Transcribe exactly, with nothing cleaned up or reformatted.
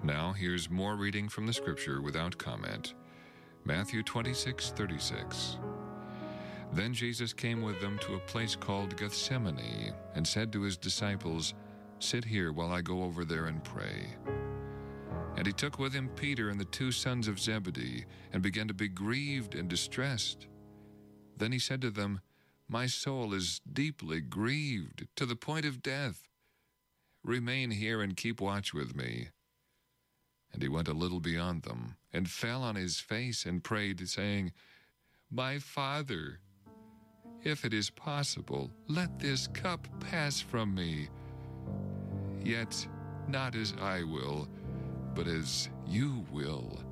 Now here's more reading from the scripture without comment. Matthew twenty-six thirty-six. Then Jesus came with them to a place called Gethsemane, and said to his disciples, "Sit here while I go over there and pray." And he took with him Peter and the two sons of Zebedee, and began to be grieved and distressed. Then he said to them, "My soul is deeply grieved, to the point of death. Remain here and keep watch with me." And he went a little beyond them, and fell on his face and prayed, saying, "My Father, if it is possible, let this cup pass from me. Yet not as I will, but as you will."